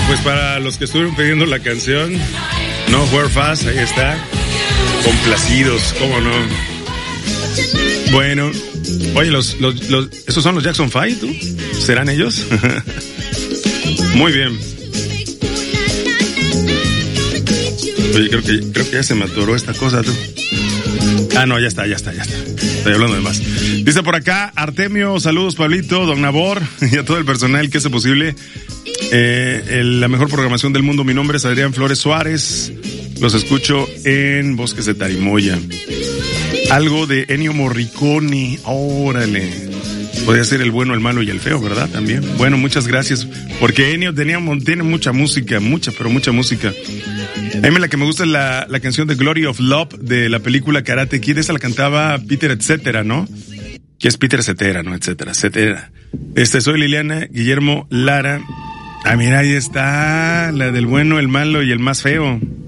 pues para los que estuvieron pidiendo la canción, No Wear Fast, ahí está. Complacidos, cómo no. Bueno, oye, ¿esos son los Jackson 5, tú? ¿Serán ellos? Muy bien. Oye, creo que ya se me atoró esta cosa, tú. Ah, no, ya está. Estoy hablando de más. Dice por acá, Artemio, saludos, Pablito, Don Nabor y a todo el personal que hace posible la mejor programación del mundo. Mi nombre es Adrián Flores Suárez. Los escucho en Bosques de Tarimoya. Algo de Ennio Morricone. Órale. Podría ser el bueno, el malo y el feo, ¿verdad? También. Bueno, muchas gracias. Porque Ennio tiene mucha música, mucha música. A mí la que me gusta es la canción de Glory of Love de la película Karate Kid. Esa la cantaba Peter Etcétera, ¿no? Que es Peter Cetera, ¿no? Etcétera. Soy Liliana Guillermo Lara. Ah, mira, ahí está. La del bueno, el malo y el más feo.